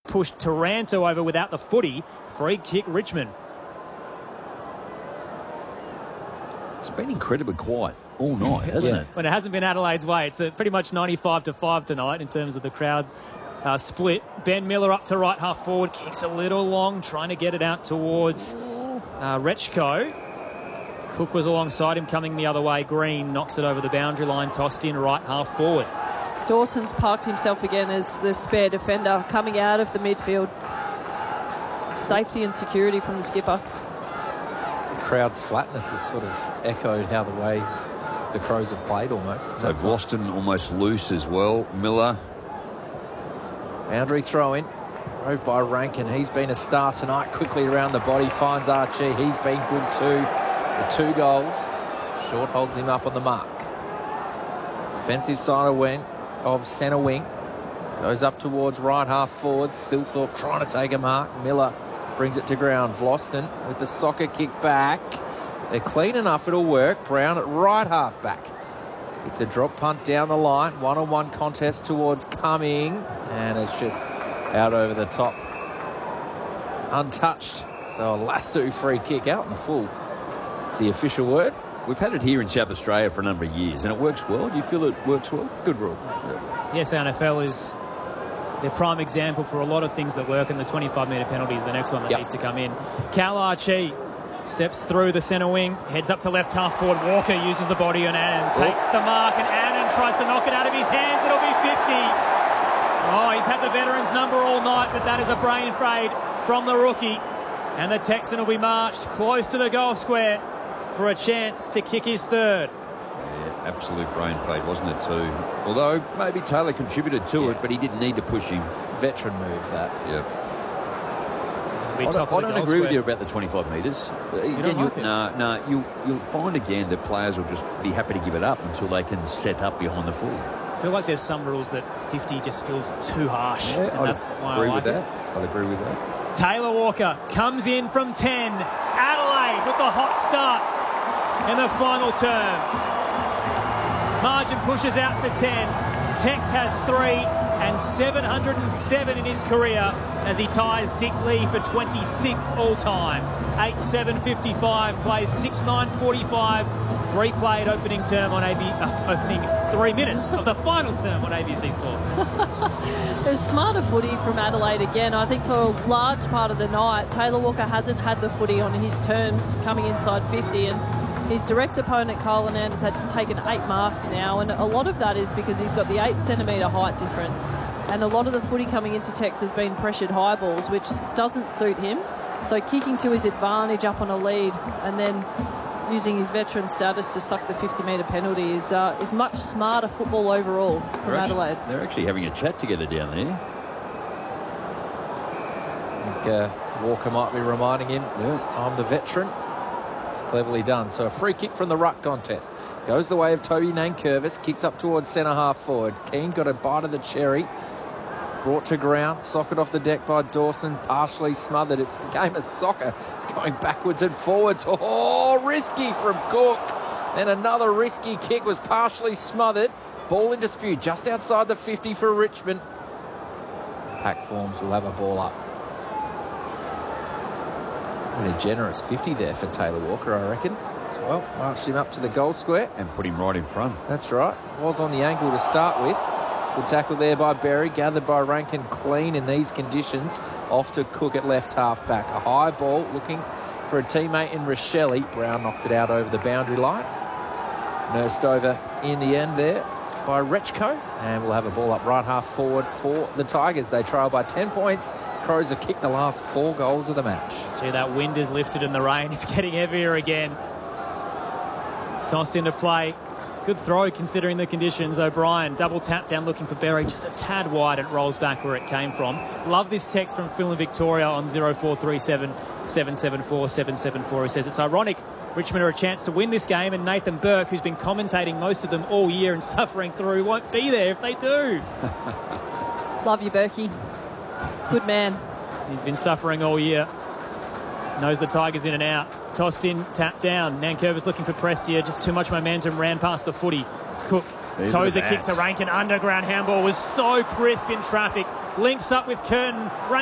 pushed Taranto over without the footy. Free kick, Richmond. It's been incredibly quiet all night, hasn't it? When it hasn't been Adelaide's way, it's pretty much 95-5 tonight in terms of the crowd split. Ben Miller up to right half forward, kicks a little long, trying to get it out towards Rechko. Cook was alongside him, coming the other way. Green knocks it over the boundary line, tossed in right half forward. Dawson's parked himself again as the spare defender coming out of the midfield. Safety and security from the skipper. The crowd's flatness has sort of echoed how the way the Crows have played almost. So Boston almost loose as well. Miller. Boundary throw in. Drove by Rankin. He's been a star tonight. Quickly around the body. Finds Archie. He's been good too. The 2 goals. Short holds him up on the mark. Defensive side of centre wing. Goes up towards right half forward. Thilthorpe trying to take a mark. Miller brings it to ground. Vlosten with the soccer kick back. They're clean enough, it'll work. Brown at right half back. It's a drop punt down the line. One-on-one contest towards Cumming. And it's just out over the top. Untouched. So a lasso free kick out in the full. It's the official word. We've had it here in South Australia for a number of years, and it works well. Do you feel it works well? Good rule. Yes, NFL is the prime example for a lot of things that work, and the 25-metre penalty is the next one that needs to come in. Cal Archie steps through the centre wing, heads up to left half forward. Walker uses the body on Annan, takes the mark, and Annan tries to knock it out of his hands. It'll be 50. Oh, he's had the veterans number all night, but that is a brain fade from the rookie. And the Texan will be marched close to the goal square for a chance to kick his third. Yeah, absolute brain fade, wasn't it too? Although maybe Taylor contributed to it, but he didn't need to push him. Veteran move, that. Yeah. I don't agree with you about the 25 metres. Again, you'll find again that players will just be happy to give it up until they can set up behind the footy. I feel like there's some rules that 50 just feels too harsh. Yeah, and that's why I like it. I'd agree with that. Taylor Walker comes in from 10. Adelaide with the hot start in the final term. Margin pushes out to 10. Tex has 3 and 707 in his career as he ties Dick Lee for 26th all-time. 8-7-55, plays 6-9-45. 3 played opening term on opening 3 minutes of the final term on ABC Sport. There's smarter footy from Adelaide again. I think for a large part of the night, Taylor Walker hasn't had the footy on his terms coming inside 50, and his direct opponent, Kyle Hernandez, had taken 8 marks now, and a lot of that is because he's got the 8-centimetre height difference, and a lot of the footy coming into Tex has been pressured high balls, which doesn't suit him. So kicking to his advantage up on a lead and then using his veteran status to suck the 50-metre penalty is much smarter football overall from Adelaide. They're actually having a chat together down there. I think Walker might be reminding him, I'm the veteran. It's cleverly done. So a free kick from the ruck contest. Goes the way of Toby Nankervis. Kicks up towards centre half forward. Keane got a bite of the cherry. Brought to ground, socket off the deck by Dawson, partially smothered. It's a game of soccer. It's going backwards and forwards. Oh, risky from Cook. Then another risky kick was partially smothered. Ball in dispute just outside the 50 for Richmond. Pack forms will have a ball up. And a generous 50 there for Taylor Walker, I reckon. As well, marched him up to the goal square. And put him right in front. That's right. Was on the angle to start with. Good tackle there by Berry, gathered by Rankin, clean in these conditions. Off to Cook at left half back. A high ball looking for a teammate in Rochelle. Brown knocks it out over the boundary line. Nursed over in the end there by Rechko. And we'll have a ball up right half forward for the Tigers. They trail by 10 points. Crows have kicked the last 4 goals of the match. Gee, that wind is lifted and the rain is getting heavier again. Tossed into play. Good throw considering the conditions. O'Brien double tap down looking for Berry, just a tad wide. It rolls back where it came from. Love this text from Phil in Victoria on 0437 774 774 who says it's ironic Richmond are a chance to win this game and Nathan Burke, who's been commentating most of them all year and suffering through, won't be there if they do. Love you, Berkey. Good man. He's been suffering all year. Knows the Tigers in and out. Tossed in, tapped down. Nankervis looking for Prestia. Just too much momentum. Ran past the footy. Cook. Tozer kick to Rankin. Underground handball was so crisp in traffic. Links up with Curtin.